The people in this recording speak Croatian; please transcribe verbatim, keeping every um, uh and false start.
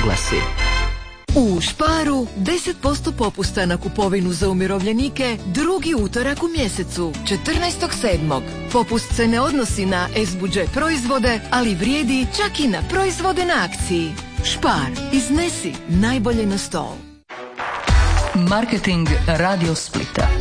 oglasi. U Sparu deset posto popusta na kupovinu za umirovljenike drugi utorak u mjesecu, četrnaestog sedmog Popust se ne odnosi na S-budžet proizvode, ali vrijedi čak i na proizvode na akciji. Spar, iznesi najbolje na stol. Marketing Radio Splita.